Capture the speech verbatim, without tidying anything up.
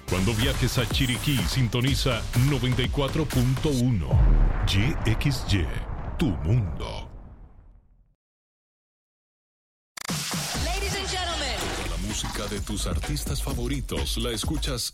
Cuando viajes a Chiriquí, sintoniza noventa y cuatro punto uno. Y X Y, tu mundo. Ladies and gentlemen. Toda la música de tus artistas favoritos la escuchas